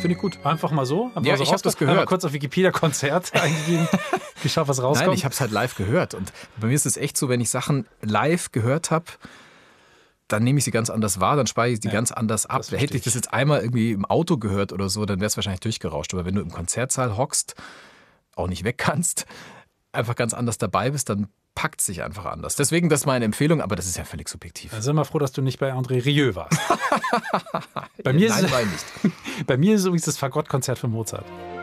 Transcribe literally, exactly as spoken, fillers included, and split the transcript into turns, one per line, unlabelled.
Finde ich gut.
Einfach mal so? Einfach
Ja,
so
ich habe das gehört.
Einfach kurz auf Wikipedia Konzert eingegeben, geschaut, was rauskommt.
Nein, ich habe es halt live gehört. Und bei mir ist es echt so, wenn ich Sachen live gehört habe, dann nehme ich sie ganz anders wahr, dann speichere ich sie ja, ganz anders ab. Hätte ich das jetzt einmal irgendwie im Auto gehört oder so, dann wäre es wahrscheinlich durchgerauscht. Aber wenn du im Konzertsaal hockst, auch nicht weg kannst, einfach ganz anders dabei bist, dann packt sich einfach anders. Deswegen, das ist meine Empfehlung, aber das ist ja völlig subjektiv.
Da sind wir froh, dass du nicht bei André Rieu warst. bei, mir
Nein,
ist,
war ich nicht.
Bei mir ist es übrigens das Fagottkonzert von Mozart.